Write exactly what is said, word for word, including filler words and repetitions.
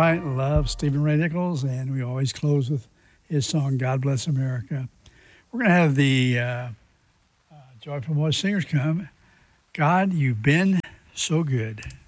right, love Stephen Ray Nichols, and we always close with his song, God Bless America. We're going to have the uh, uh, Joyful Voice Singers come. God, you've been so good.